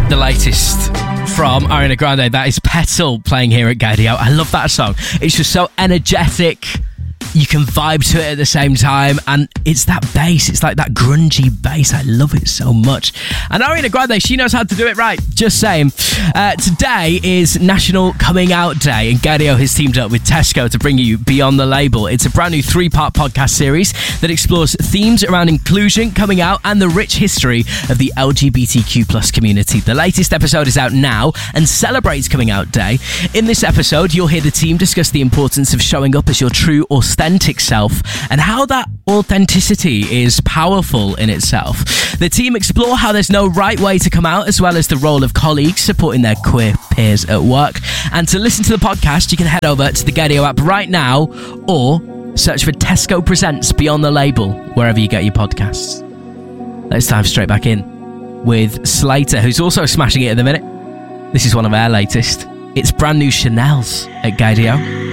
The latest from Ariana Grande, that is Petal, playing here at Gaydio. I love that song. It's just so energetic. You can vibe to it at the same time, and it's that bass. It's like that grungy bass. I love it so much. And Ariana Grande, she knows how to do it right. Just saying. Today is National Coming Out Day, and Gaydio has teamed up with Tesco to bring you Beyond the Label. It's a brand new 3-part podcast series that explores themes around inclusion, coming out, and the rich history of the LGBTQ+ community. The latest episode is out now and celebrates Coming Out Day. In this episode, you'll hear the team discuss the importance of showing up as your true, authentic self and how that authenticity is powerful in itself. The team explore how there's no right way to come out, as well as the role of colleagues supporting their queer peers at work. And to listen to the podcast, you can head over to the Gaydio app right now or search for Tesco Presents Beyond the Label wherever you get your podcasts. Let's dive straight back in with Slater, who's also smashing it at the minute. This is one of our latest. It's brand new Chanel's at Gaydio.